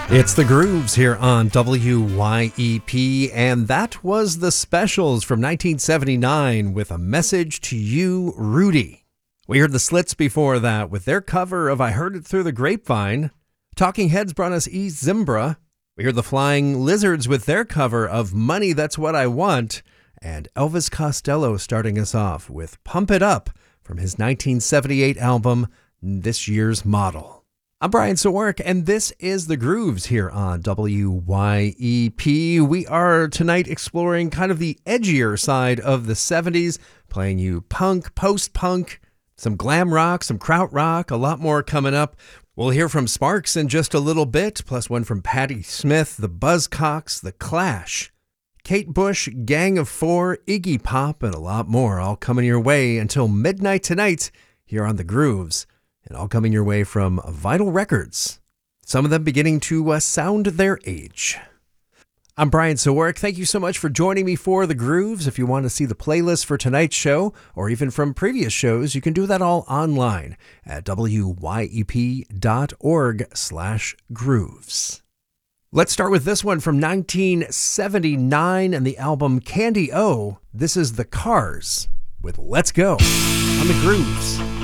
It's the Grooves here on WYEP, and that was the Specials from 1979 with A Message to You, Rudy. We heard the Slits before that with their cover of I Heard It Through the Grapevine. Talking Heads brought us E Zimbra. We heard the Flying Lizards with their cover of Money, That's What I Want. And Elvis Costello starting us off with Pump It Up from his 1978 album, This Year's Model. I'm Brian Sawark, and this is The Grooves here on WYEP. We are tonight exploring kind of the edgier side of the 70s, playing you punk, post-punk, some glam rock, some krautrock, a lot more coming up. We'll hear from Sparks in just a little bit, plus one from Patti Smith, the Buzzcocks, the Clash, Kate Bush, Gang of Four, Iggy Pop, and a lot more, all coming your way until midnight tonight here on The Grooves. And all coming your way from Vital Records, some of them beginning to sound their age. I'm Brian Sawark. Thank you so much for joining me for The Grooves. If you want to see the playlist for tonight's show, or even from previous shows, you can do that all online at wyep.org/grooves. Let's start with this one from 1979 and the album Candy O. This is The Cars with Let's Go on The Grooves.